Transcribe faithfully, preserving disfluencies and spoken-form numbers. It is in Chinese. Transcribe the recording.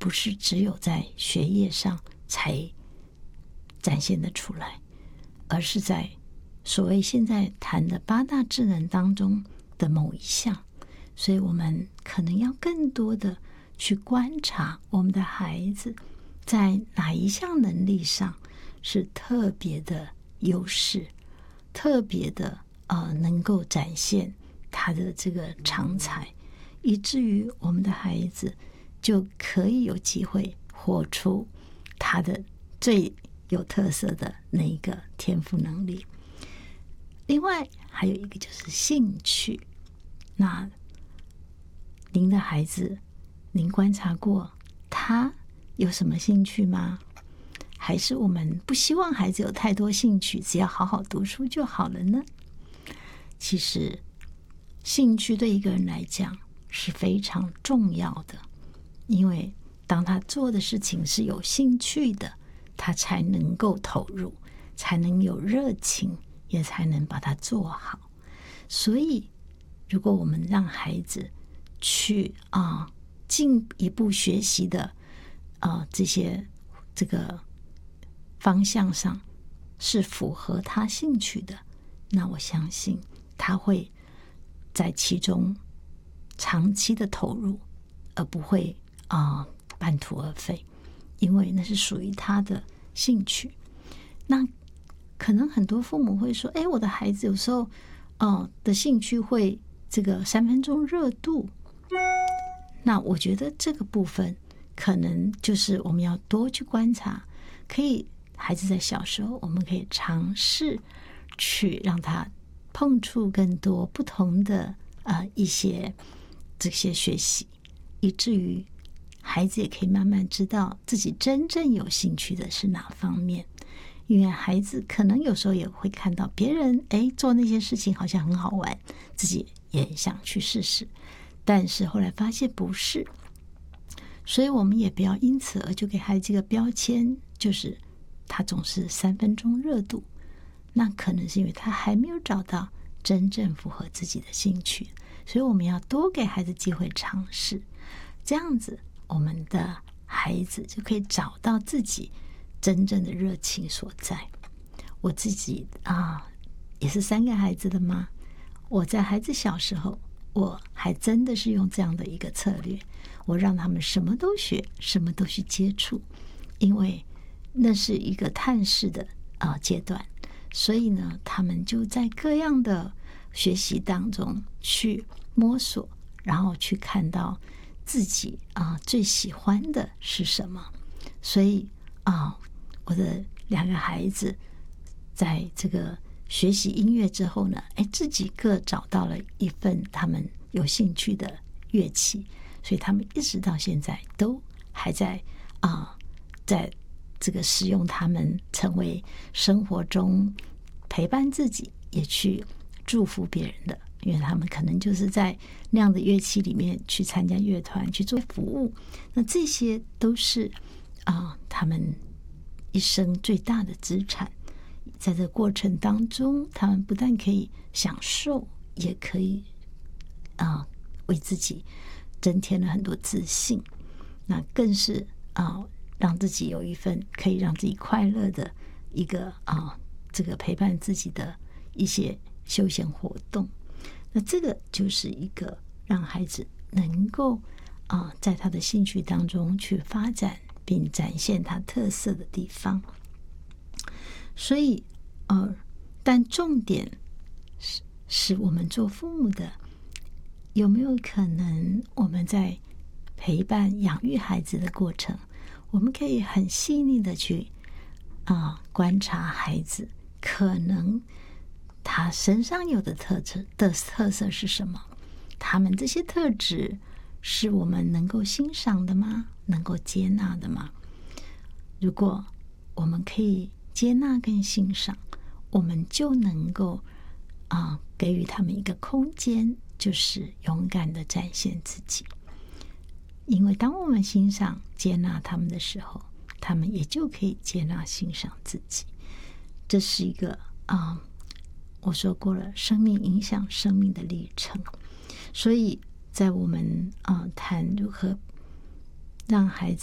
不是只有在学业上才展现得出来，而是在所谓现在谈的八大智能当中的某一项。所以我们可能要更多的去观察我们的孩子在哪一项能力上是特别的优势，特别的呃能够展现他的这个长才，以至于我们的孩子就可以有机会活出他的最有特色的那一个天赋能力。另外还有一个就是兴趣。那您的孩子，您观察过他有什么兴趣吗？还是我们不希望孩子有太多兴趣，只要好好读书就好了呢？其实兴趣对一个人来讲是非常重要的，因为当他做的事情是有兴趣的，他才能够投入，才能有热情，也才能把它做好。所以如果我们让孩子去啊进一步学习的啊这些这个方向上是符合他兴趣的，那我相信他会在其中长期的投入，而不会啊半途而废，因为那是属于他的兴趣。那可能很多父母会说，哎，我的孩子有时候呃的兴趣会这个三分钟热度。那我觉得这个部分可能就是我们要多去观察，可以孩子在小时候我们可以尝试去让他碰触更多不同的呃一些这些学习，以至于孩子也可以慢慢知道自己真正有兴趣的是哪方面。因为孩子可能有时候也会看到别人哎做那些事情好像很好玩，自己也想去试试，但是后来发现不是。所以我们也不要因此而就给孩子这个标签，就是他总是三分钟热度。那可能是因为他还没有找到真正符合自己的兴趣，所以我们要多给孩子机会尝试，这样子我们的孩子就可以找到自己真正的热情所在。我自己啊，也是三个孩子的妈，我在孩子小时候，我还真的是用这样的一个策略，我让他们什么都学，什么都去接触，因为那是一个探视的啊阶段，所以呢，他们就在各样的学习当中去摸索，然后去看到自己啊最喜欢的是什么。所以啊，我的两个孩子在这个学习音乐之后呢，哎，自己各找到了一份他们有兴趣的乐器，所以他们一直到现在都还在啊，在这个使用他们，成为生活中陪伴自己，也去祝福别人的。因为他们可能就是在那样的乐器里面去参加乐团，去做服务，那这些都是啊，他们一生最大的资产。在这个过程当中，他们不但可以享受，也可以啊为自己增添了很多自信，那更是啊让自己有一份可以让自己快乐的一个啊这个陪伴自己的一些休闲活动。那这个就是一个让孩子能够啊在他的兴趣当中去发展并展现他特色的地方。所以呃，但重点是是我们做父母的有没有可能我们在陪伴养育孩子的过程，我们可以很细腻的去啊、呃、观察孩子可能他身上有的特质的特色是什么，他们这些特质是我们能够欣赏的吗？能够接纳的吗？如果我们可以接纳跟欣赏，我们就能够啊、呃、给予他们一个空间，就是勇敢的展现自己。因为当我们欣赏接纳他们的时候，他们也就可以接纳欣赏自己。这是一个啊、呃，我说过了，生命影响生命的历程。所以在我们啊、呃、谈如何让孩子